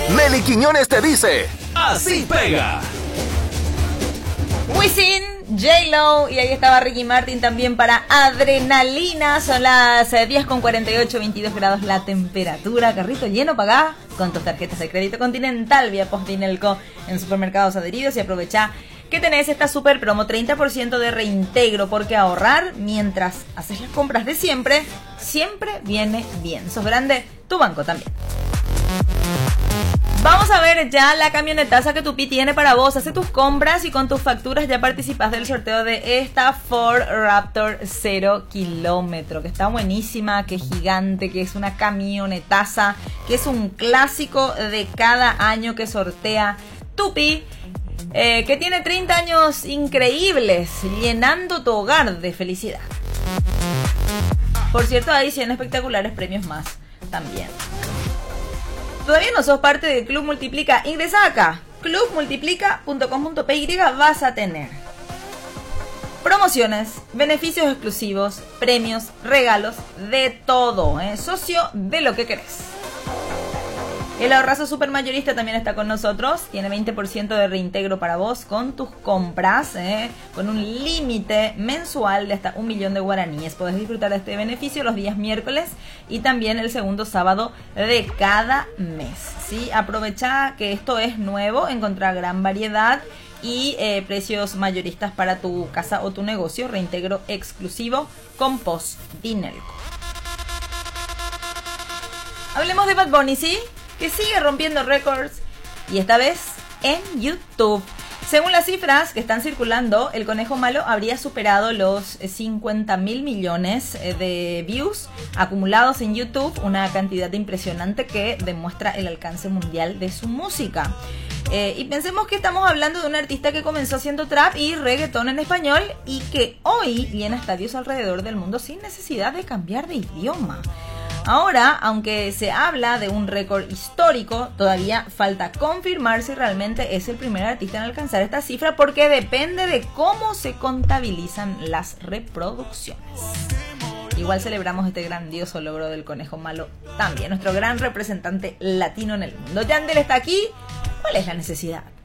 Nelly Quiñones te dice: así pega. Wisin, J-Lo, y ahí estaba Ricky Martin también para Adrenalina. Son las 10:48, 22 grados la temperatura. Carrito lleno, pagá con tus tarjetas de crédito Continental vía Postinelco en supermercados adheridos y aprovecha que tenés esta super promo 30% de reintegro, porque ahorrar mientras haces las compras de siempre viene bien. Sos grande, tu banco también. Vamos a ver ya la camionetaza que Tupi tiene para vos. Hace tus compras y con tus facturas ya participas del sorteo de esta Ford Raptor 0 kilómetro, que está buenísima, que es gigante, que es una camionetaza, que es un clásico de cada año que sortea Tupi, que tiene 30 años increíbles, llenando tu hogar de felicidad. Por cierto, hay 100 espectaculares premios más también. ¿Todavía no sos parte del Club Multiplica? Ingresa acá, clubmultiplica.com.py. Vas a tener promociones, beneficios exclusivos, premios, regalos, de todo, socio de lo que querés. El ahorrazo supermayorista también está con nosotros. Tiene 20% de reintegro para vos con tus compras, con un límite mensual de hasta 1 millón de guaraníes. Podés disfrutar de este beneficio los días miércoles y también el segundo sábado de cada mes, ¿sí? Aprovecha que esto es nuevo, encontrar gran variedad y precios mayoristas para tu casa o tu negocio. Reintegro exclusivo con Postinelco. Hablemos de Bad Bunny, ¿sí? Que sigue rompiendo récords, y esta vez en YouTube. Según las cifras que están circulando, El Conejo Malo habría superado los 50.000 millones de views acumulados en YouTube, una cantidad impresionante que demuestra el alcance mundial de su música. Y pensemos que estamos hablando de un artista que comenzó haciendo trap y reggaetón en español y que hoy llena estadios alrededor del mundo sin necesidad de cambiar de idioma. Ahora, aunque se habla de un récord histórico, todavía falta confirmar si realmente es el primer artista en alcanzar esta cifra, porque depende de cómo se contabilizan las reproducciones. Igual celebramos este grandioso logro del Conejo Malo también, nuestro gran representante latino en el mundo. Yandel está aquí. ¿Cuál es la necesidad?